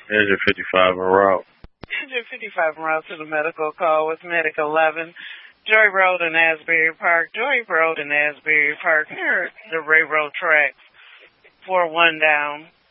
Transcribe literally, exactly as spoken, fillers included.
Engine fifty-five en route. Engine fifty-five en route to the medical call with Medic eleven. Joy Road in Asbury Park. Joy Road in Asbury Park near the railroad tracks. four one down.